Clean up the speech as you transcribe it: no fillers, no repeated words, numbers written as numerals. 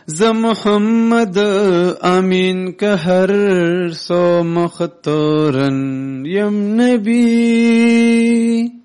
ز محمد امین که هر سو مختارن یم نبی